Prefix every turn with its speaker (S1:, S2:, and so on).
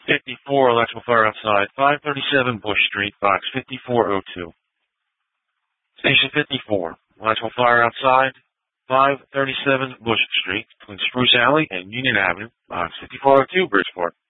S1: 54, electrical fire outside. 537 Bush Street, box 5402. Station 54, electrical fire outside. 537 Bush Street, between Spruce Alley and Union Avenue, box 5402, Bridgeport.